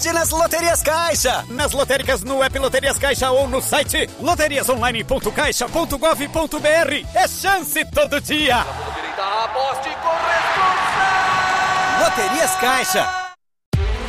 Aposte nas Loterias Caixa. Nas lotéricas, no app Loterias Caixa ou no site loteriasonline.caixa.gov.br. É chance todo dia. Aposte com responsabilidade. Loterias Caixa.